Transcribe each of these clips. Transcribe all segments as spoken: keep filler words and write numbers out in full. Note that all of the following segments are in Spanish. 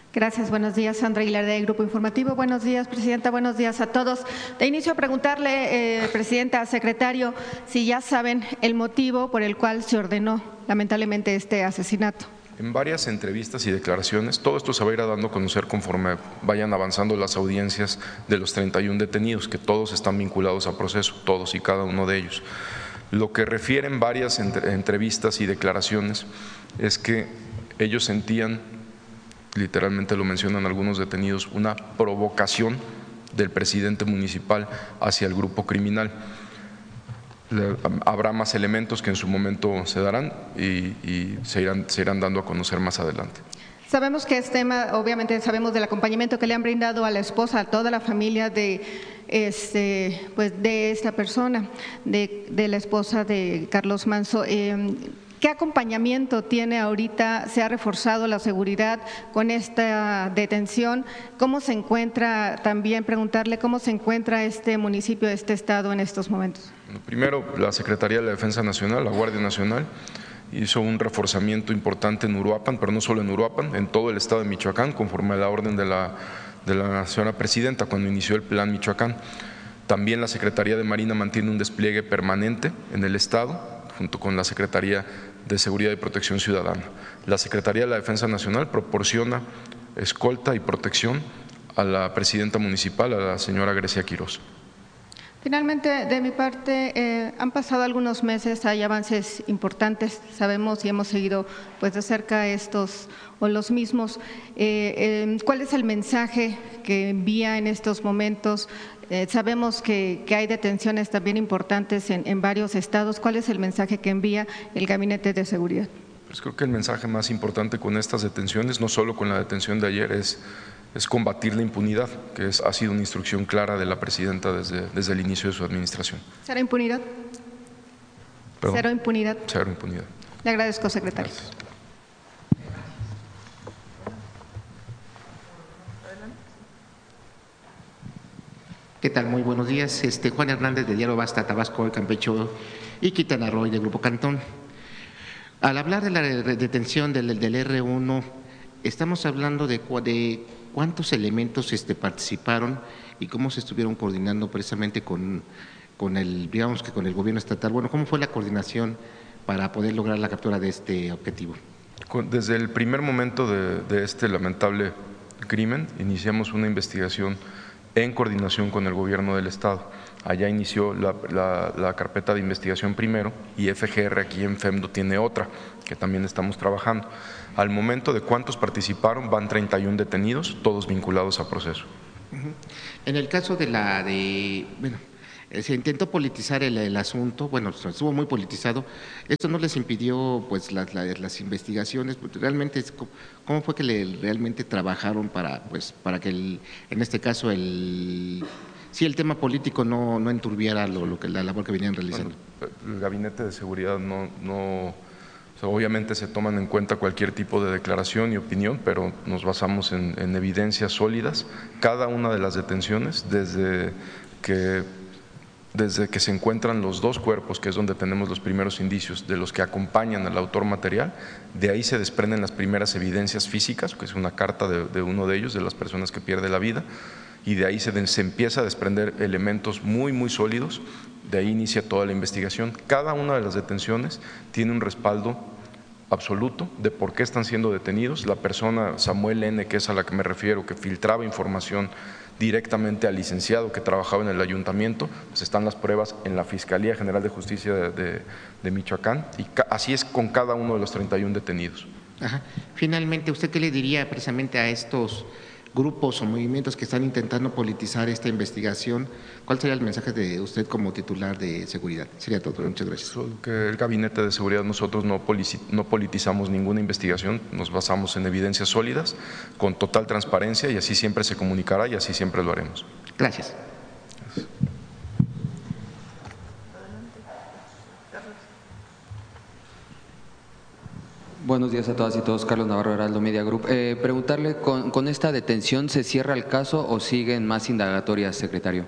Gracias, buenos días. Sandra Aguilar, de Grupo Informativo. Buenos días, Presidenta, buenos días a todos. De inicio, a preguntarle, eh, Presidenta, secretario, si ya saben el motivo por el cual se ordenó lamentablemente este asesinato. En varias entrevistas y declaraciones, todo esto se va a ir dando a conocer conforme vayan avanzando las audiencias de los treinta y un detenidos, que todos están vinculados a proceso, todos y cada uno de ellos. Lo que refieren varias entre, entrevistas y declaraciones es que ellos sentían, literalmente lo mencionan algunos detenidos, una provocación del presidente municipal hacia el grupo criminal. Habrá más elementos que en su momento se darán y, y se, irán, se irán dando a conocer más adelante. Sabemos que este tema, obviamente sabemos del acompañamiento que le han brindado a la esposa, a toda la familia de, este, pues de esta persona, de, de la esposa de Carlos Manso. Eh, ¿Qué acompañamiento tiene ahorita? ¿Se ha reforzado la seguridad con esta detención? ¿Cómo se encuentra, también preguntarle cómo se encuentra este municipio, este estado en estos momentos? Bueno, primero, la Secretaría de la Defensa Nacional, la Guardia Nacional, hizo un reforzamiento importante en Uruapan, pero no solo en Uruapan, en todo el estado de Michoacán, conforme a la orden de la, de la señora Presidenta cuando inició el Plan Michoacán. También la Secretaría de Marina mantiene un despliegue permanente en el estado, junto con la Secretaría de Seguridad y Protección Ciudadana. La Secretaría de la Defensa Nacional proporciona escolta y protección a la presidenta municipal, a la señora Grecia Quirós. Finalmente, de mi parte, eh, han pasado algunos meses, hay avances importantes, sabemos y hemos seguido pues de cerca estos o los mismos. Eh, eh, ¿Cuál es el mensaje que envía en estos momentos? Eh, sabemos que, que hay detenciones también importantes en, en varios estados. ¿Cuál es el mensaje que envía el Gabinete de Seguridad? Pues creo que el mensaje más importante con estas detenciones, no solo con la detención de ayer, es, es combatir la impunidad, que es, ha sido una instrucción clara de la Presidenta desde, desde el inicio de su administración. ¿Cero impunidad? ¿Perdón? ¿Cero impunidad? Cero impunidad. Le agradezco, secretario. Gracias. ¿Qué tal? Muy buenos días. Este, Juan Hernández, de Diario Basta, Tabasco, Campeche y Quintana Roo, de Grupo Cantón. Al hablar de la detención del, del erre uno, estamos hablando de, de cuántos elementos este, participaron y cómo se estuvieron coordinando precisamente con, con el, digamos que con el gobierno estatal. Bueno, ¿cómo fue la coordinación para poder lograr la captura de este objetivo? Desde el primer momento de, de este lamentable crimen, iniciamos una investigación en coordinación con el gobierno del estado. Allá inició la, la, la carpeta de investigación primero y F G R aquí en FEMDO tiene otra que también estamos trabajando. Al momento de cuántos participaron, van treinta y un detenidos, todos vinculados a proceso. En el caso de la de, bueno, se intentó politizar el, el asunto, bueno, estuvo muy politizado. Esto no les impidió, pues, las, las, las investigaciones. Realmente, ¿cómo fue que le, realmente trabajaron para, pues, para que, el, en este caso, el, sí, el tema político no, no enturbiara lo, lo que la labor que venían realizando? Bueno, el Gabinete de Seguridad no, no, o sea, obviamente se toman en cuenta cualquier tipo de declaración y opinión, pero nos basamos en, en evidencias sólidas. Cada una de las detenciones, desde que desde que se encuentran los dos cuerpos, que es donde tenemos los primeros indicios de los que acompañan al autor material, de ahí se desprenden las primeras evidencias físicas, que es una carta de, de uno de ellos, de las personas que pierde la vida, y de ahí se, se empieza a desprender elementos muy, muy sólidos, de ahí inicia toda la investigación. Cada una de las detenciones tiene un respaldo absoluto de por qué están siendo detenidos. La persona Samuel N., que es a la que me refiero, que filtraba información directamente al licenciado que trabajaba en el ayuntamiento, pues están las pruebas en la Fiscalía General de Justicia de, de, de Michoacán, y así es con cada uno de los treinta y un detenidos. Ajá. Finalmente, ¿usted qué le diría precisamente a estos grupos o movimientos que están intentando politizar esta investigación? ¿Cuál sería el mensaje de usted como titular de seguridad? Sería todo. Muchas gracias. Que el Gabinete de Seguridad, nosotros no, no politizamos ninguna investigación, nos basamos en evidencias sólidas, con total transparencia, y así siempre se comunicará y así siempre lo haremos. Gracias. Gracias. Buenos días a todas y todos. Carlos Navarro, Heraldo Media Group. Eh, preguntarle, ¿con, ¿con esta detención se cierra el caso o siguen más indagatorias, secretario?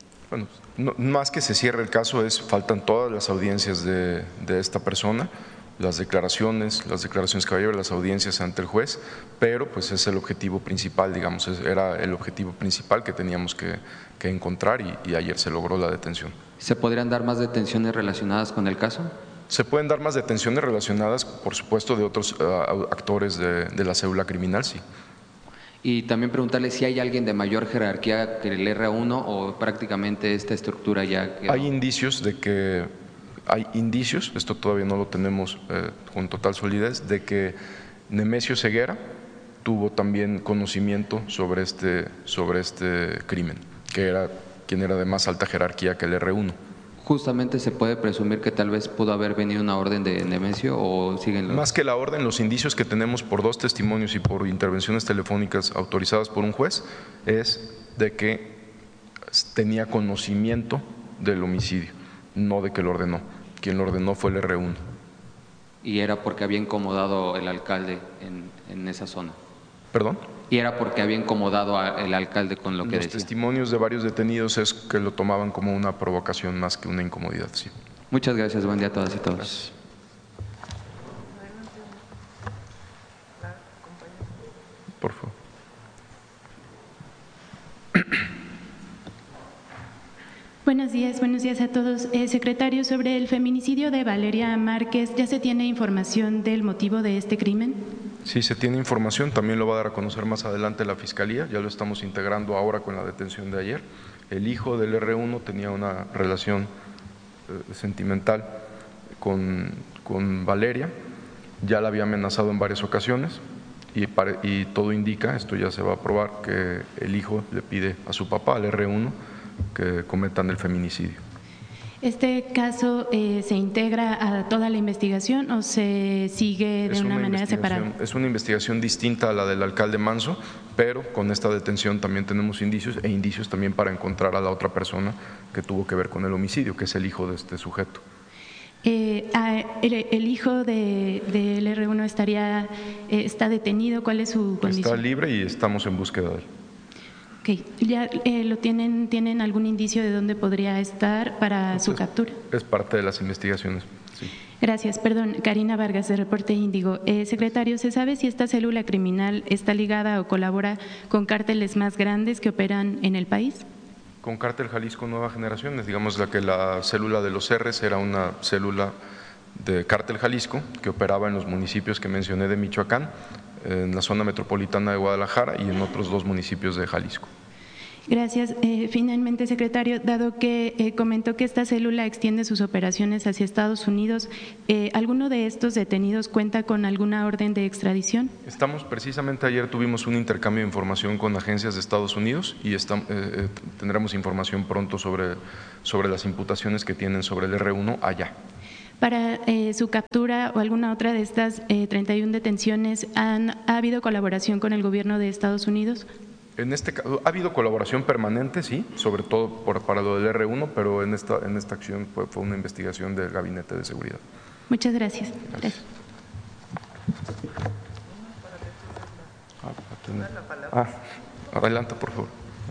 Bueno, no, más que se cierre el caso, es faltan todas las audiencias de, de esta persona. las declaraciones, las declaraciones que va a llevar, las audiencias ante el juez, pero pues es el objetivo principal, digamos, era el objetivo principal que teníamos que, que encontrar y, y ayer se logró la detención. ¿Se podrían dar más detenciones relacionadas con el caso? Se pueden dar más detenciones relacionadas, por supuesto, de otros uh, actores de, de la célula criminal, sí. Y también preguntarle si hay alguien de mayor jerarquía que el R uno o prácticamente esta estructura ya quedó. Hay indicios de que, hay indicios, esto todavía no lo tenemos eh, con total solidez, de que Nemesio Ceguera tuvo también conocimiento sobre este, sobre este crimen, que era quien era de más alta jerarquía que el R uno. Justamente se puede presumir que tal vez pudo haber venido una orden de Nemesio o siguen los... Más que la orden, los indicios que tenemos por dos testimonios y por intervenciones telefónicas autorizadas por un juez es de que tenía conocimiento del homicidio, no de que lo ordenó. Quien lo ordenó fue el R uno. Y era porque había incomodado el alcalde en, en esa zona. ¿Perdón? Y era porque había incomodado al alcalde con lo que Los decía. Los testimonios de varios detenidos es que lo tomaban como una provocación más que una incomodidad, sí. Muchas gracias, buen día a todas y todos. Gracias. Por favor. Buenos días, buenos días a todos. Eh, secretario, sobre el feminicidio de Valeria Márquez, ¿ya se tiene información del motivo de este crimen? Sí, se tiene información, también lo va a dar a conocer más adelante la Fiscalía, ya lo estamos integrando ahora con la detención de ayer. El hijo del R uno tenía una relación eh, sentimental con, con Valeria, ya la había amenazado en varias ocasiones y, pare, y todo indica, esto ya se va a probar, que el hijo le pide a su papá, al R uno, que cometan el feminicidio. ¿Este caso eh, se integra a toda la investigación o se sigue de es una, una manera separada? Es una investigación distinta a la del alcalde Manso, pero con esta detención también tenemos indicios e indicios también para encontrar a la otra persona que tuvo que ver con el homicidio, que es el hijo de este sujeto. Eh, el, el hijo del de, de R uno estaría, eh, está detenido, ¿cuál es su condición? Está libre y estamos en búsqueda de él. Okay. ¿Ya eh, lo tienen, tienen algún indicio de dónde podría estar para Entonces, su captura? Es parte de las investigaciones, sí. Gracias. Perdón, Karina Vargas, de Reporte Índigo. Eh, secretario, ¿se sabe si esta célula criminal está ligada o colabora con cárteles más grandes que operan en el país? Con Cártel Jalisco Nueva Generaciones, digamos la que la célula de los R's era una célula de Cártel Jalisco que operaba en los municipios que mencioné de Michoacán, en la zona metropolitana de Guadalajara y en otros dos municipios de Jalisco. Gracias. Eh, finalmente, secretario, dado que eh, comentó que esta célula extiende sus operaciones hacia Estados Unidos, eh, ¿alguno de estos detenidos cuenta con alguna orden de extradición? Estamos, precisamente ayer tuvimos un intercambio de información con agencias de Estados Unidos y estamos, eh, tendremos información pronto sobre, sobre las imputaciones que tienen sobre el R uno allá. Para eh, su captura o alguna otra de estas eh, treinta y una detenciones, ¿han, ¿ha habido colaboración con el gobierno de Estados Unidos? En este caso, ha habido colaboración permanente, sí, sobre todo por, para lo del R uno, pero en esta, en esta acción fue, fue una investigación del Gabinete de Seguridad. Muchas gracias. Gracias. Ah, adelante, por favor.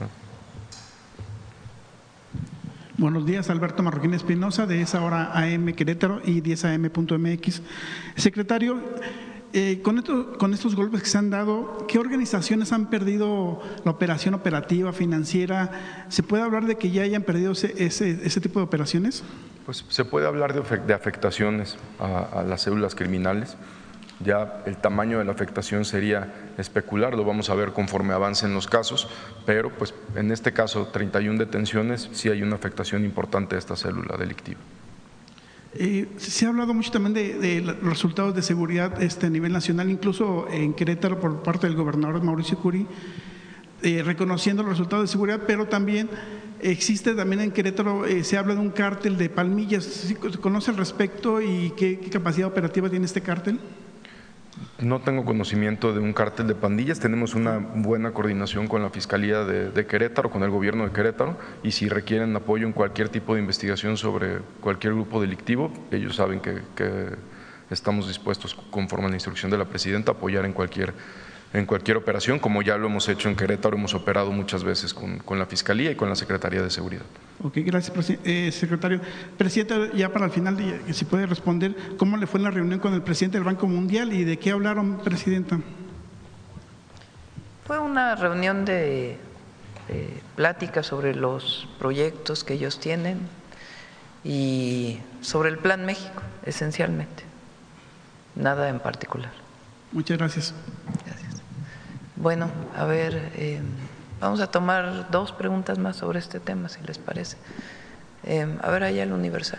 Buenos días, Alberto Marroquín Espinosa, de esa hora A M Querétaro y diez A M punto M X. Secretario, eh, con, esto, con estos golpes que se han dado, ¿qué organizaciones han perdido la operación operativa, financiera? ¿Se puede hablar de que ya hayan perdido ese, ese, ese tipo de operaciones? Pues se puede hablar de, de afectaciones a, a las células criminales. Ya el tamaño de la afectación sería especular, lo vamos a ver conforme avancen los casos, pero pues en este caso treinta y una detenciones, sí hay una afectación importante a esta célula delictiva. Eh, se ha hablado mucho también de, de los resultados de seguridad este, a nivel nacional, incluso en Querétaro por parte del gobernador Mauricio Curi, eh, reconociendo los resultados de seguridad, pero también existe también en Querétaro, eh, se habla de un cártel de Palmillas. ¿Se conoce al respecto y qué, qué capacidad operativa tiene este cártel? No tengo conocimiento de un cártel de pandillas, tenemos una buena coordinación con la Fiscalía de, de Querétaro, con el gobierno de Querétaro, y si requieren apoyo en cualquier tipo de investigación sobre cualquier grupo delictivo, ellos saben que, que estamos dispuestos, conforme a la instrucción de la Presidenta, a apoyar en cualquier, en cualquier operación, como ya lo hemos hecho en Querétaro, hemos operado muchas veces con, con la Fiscalía y con la Secretaría de Seguridad. Ok, gracias, eh, secretario. Presidente, ya para el final, de, si puede responder, ¿cómo le fue en la reunión con el presidente del Banco Mundial y de qué hablaron, presidenta? Fue una reunión de, de plática sobre los proyectos que ellos tienen y sobre el Plan México, esencialmente. Nada en particular. Muchas gracias. Gracias. Bueno, a ver, eh, vamos a tomar dos preguntas más sobre este tema, si les parece. Eh, a ver, allá el Universal.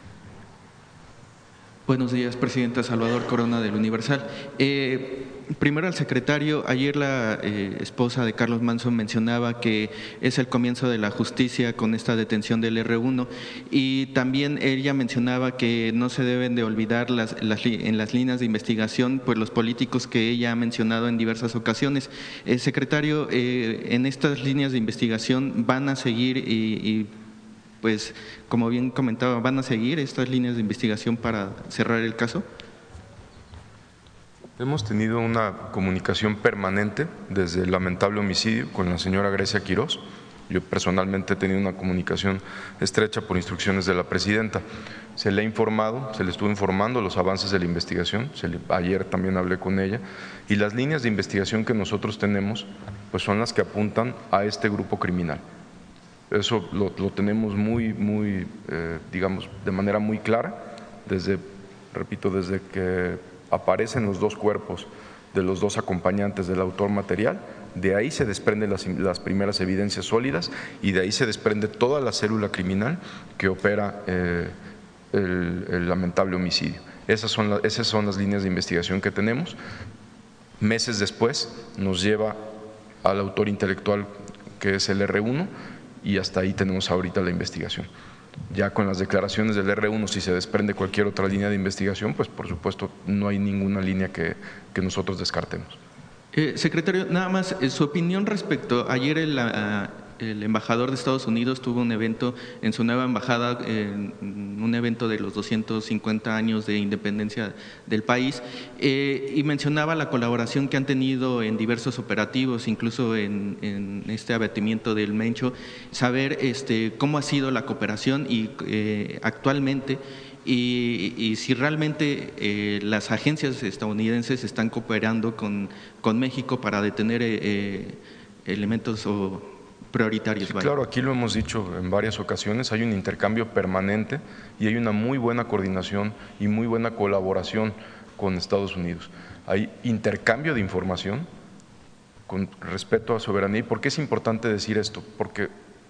Buenos días, presidenta. Salvador Corona del Universal. Eh, primero al secretario, ayer la eh, esposa de Carlos Manso mencionaba que es el comienzo de la justicia con esta detención del erre uno y también ella mencionaba que no se deben de olvidar las, las, en las líneas de investigación pues los políticos que ella ha mencionado en diversas ocasiones. Eh, secretario, eh, en estas líneas de investigación van a seguir y, y pues, como bien comentaba, ¿van a seguir estas líneas de investigación para cerrar el caso? Hemos tenido una comunicación permanente desde el lamentable homicidio con la señora Grecia Quirós. Yo personalmente he tenido una comunicación estrecha por instrucciones de la presidenta. Se le ha informado, se le estuvo informando los avances de la investigación, se le, ayer también hablé con ella, y las líneas de investigación que nosotros tenemos pues son las que apuntan a este grupo criminal. Eso lo, lo tenemos muy, muy, eh, digamos, de manera muy clara, desde, repito, desde que aparecen los dos cuerpos de los dos acompañantes del autor material, de ahí se desprenden las, las primeras evidencias sólidas y de ahí se desprende toda la célula criminal que opera eh, el, el lamentable homicidio. Esas son, la, esas son las líneas de investigación que tenemos. Meses después nos lleva al autor intelectual que es el erre uno, y hasta ahí tenemos ahorita la investigación. Ya con las declaraciones del erre uno, si se desprende cualquier otra línea de investigación, pues por supuesto no hay ninguna línea que, que nosotros descartemos. Eh, secretario, nada más, eh, su opinión respecto, ayer el, uh, el embajador de Estados Unidos tuvo un evento en su nueva embajada, eh, un evento de los doscientos cincuenta años de independencia del país, eh, y mencionaba la colaboración que han tenido en diversos operativos, incluso en, en este abatimiento del Mencho, saber este, cómo ha sido la cooperación y eh, actualmente Y, y si realmente eh, las agencias estadounidenses están cooperando con, con México para detener eh, elementos o prioritarios. Sí, claro, aquí lo hemos dicho en varias ocasiones, hay un intercambio permanente y hay una muy buena coordinación y muy buena colaboración con Estados Unidos. Hay intercambio de información con respeto a soberanía. ¿Y por qué es importante decir esto? Porque,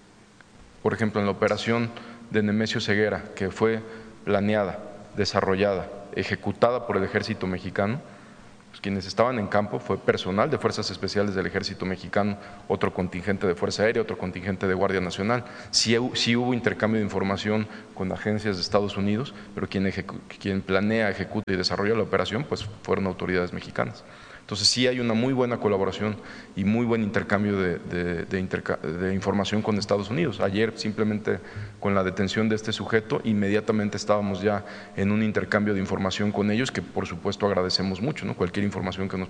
por ejemplo, en la operación de Nemesio Ceguera, que fue planeada, desarrollada, ejecutada por el ejército mexicano, pues quienes estaban en campo fue personal de Fuerzas Especiales del Ejército Mexicano, otro contingente de Fuerza Aérea, otro contingente de Guardia Nacional. Sí, sí hubo intercambio de información con agencias de Estados Unidos, pero quien, quien planea, ejecuta y desarrolla la operación pues fueron autoridades mexicanas. Entonces sí hay una muy buena colaboración y muy buen intercambio de, de, de, interca de información con Estados Unidos. Ayer simplemente con la detención de este sujeto inmediatamente estábamos ya en un intercambio de información con ellos que por supuesto agradecemos mucho, ¿no? Cualquier información que nos